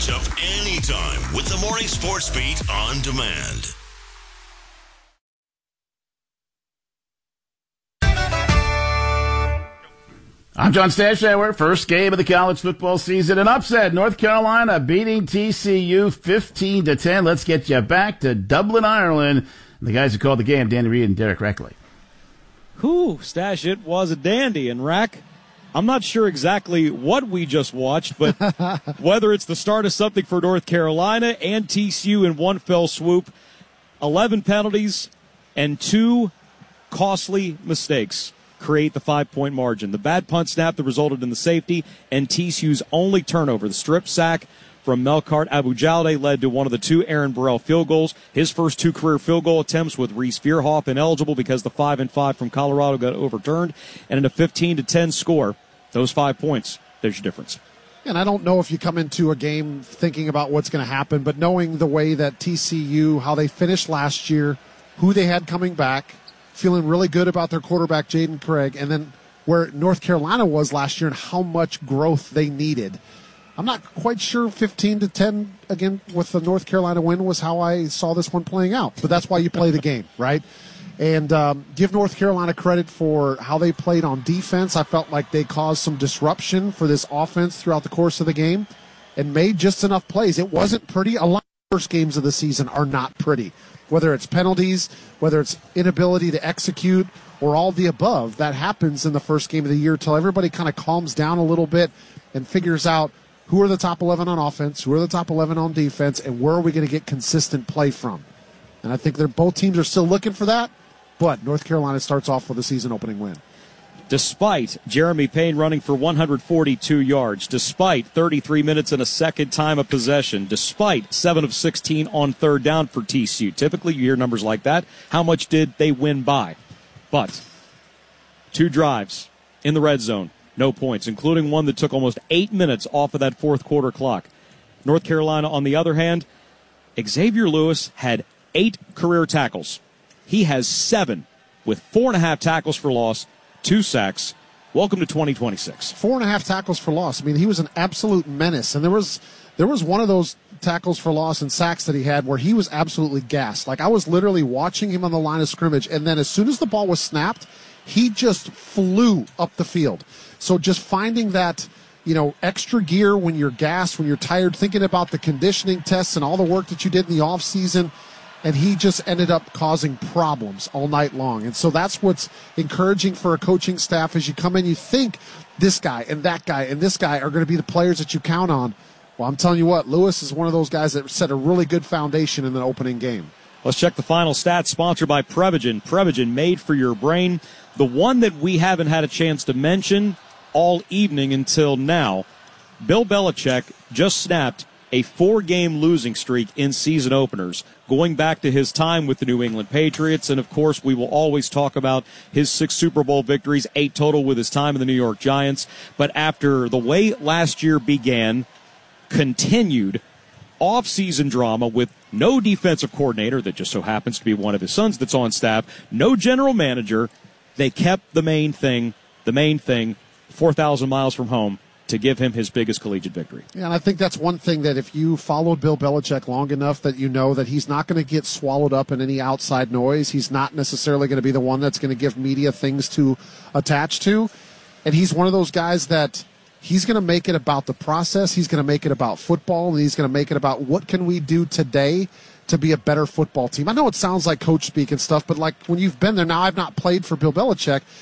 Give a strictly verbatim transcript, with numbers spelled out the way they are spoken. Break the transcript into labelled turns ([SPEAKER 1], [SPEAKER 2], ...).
[SPEAKER 1] Catch up anytime with the Morning Sports Beat on demand.
[SPEAKER 2] I'm John Stashauer. First game of the college football season. An upset. North Carolina beating T C U fifteen to ten. Let's get you back to Dublin, Ireland. The guys who called the game, Danny Reed and Derek Reckley.
[SPEAKER 3] Whew, Stash, it was a dandy. And Rack, I'm not sure exactly what we just watched, but whether it's the start of something for North Carolina and T C U in one fell swoop, eleven penalties and two costly mistakes create the five-point margin. The bad punt snap that resulted in the safety and T C U's only turnover, the strip sack from Melkart Abu-Jalde, led to one of the two Aaron Burrell field goals. His first two career field goal attempts with Reese Veerhoff ineligible because the five and five from Colorado got overturned. And in a fifteen to ten score, those five points, there's your difference.
[SPEAKER 4] And I don't know if you come into a game thinking about what's going to happen, but knowing the way that T C U, how they finished last year, who they had coming back, feeling really good about their quarterback, Jaden Craig, and then where North Carolina was last year and how much growth they needed. I'm not quite sure fifteen to ten, again, with the North Carolina win was how I saw this one playing out. But that's why you play the game, right? And um, give North Carolina credit for how they played on defense. I felt like they caused some disruption for this offense throughout the course of the game and made just enough plays. It wasn't pretty. A lot of the first games of the season are not pretty. Whether it's penalties, whether it's inability to execute, or all the above, that happens in the first game of the year until everybody kind of calms down a little bit and figures out who are the top eleven on offense, who are the top eleven on defense, and where are we going to get consistent play from. And I think they're, both teams are still looking for that, but North Carolina starts off with a season-opening win.
[SPEAKER 3] Despite Jeremy Payne running for one hundred forty-two yards, despite thirty-three minutes and a second time of possession, despite seven of sixteen on third down for T C U. Typically, you hear numbers like that. How much did they win by? But two drives in the red zone, no points, including one that took almost eight minutes off of that fourth quarter clock. North Carolina, on the other hand, Xavier Lewis had eight career tackles. He has seven with four and a half tackles for loss, two sacks. Welcome to twenty twenty-six.
[SPEAKER 4] Four and a half tackles for loss. I mean, he was an absolute menace. And there was there was one of those tackles for loss and sacks that he had where he was absolutely gassed. Like, I was literally watching him on the line of scrimmage, and then as soon as the ball was snapped, he just flew up the field. So just finding that, you know, extra gear when you're gassed, when you're tired, thinking about the conditioning tests and all the work that you did in the offseason, and he just ended up causing problems all night long. And so that's what's encouraging for a coaching staff as you come in, you think this guy and that guy and this guy are going to be the players that you count on. Well, I'm telling you what, Lewis is one of those guys that set a really good foundation in the opening game.
[SPEAKER 3] Let's check the final stats, sponsored by Prevagen. Prevagen, made for your brain. The one that we haven't had a chance to mention all evening until now, Bill Belichick just snapped a four-game losing streak in season openers, going back to his time with the New England Patriots. And, of course, we will always talk about his six Super Bowl victories, eight total with his time in the New York Giants. But after the way last year began, continued off-season drama with no defensive coordinator that just so happens to be one of his sons that's on staff, no general manager, they kept the main thing, the main thing, four thousand miles from home, to give him his biggest collegiate victory.
[SPEAKER 4] Yeah, and I think that's one thing that if you followed Bill Belichick long enough that you know that he's not going to get swallowed up in any outside noise. He's not necessarily going to be the one that's going to give media things to attach to. And he's one of those guys that he's going to make it about the process. He's going to make it about football, and he's going to make it about what can we do today to be a better football team. I know it sounds like coach speak and stuff, but like when you've been there, now I've not played for Bill Belichick,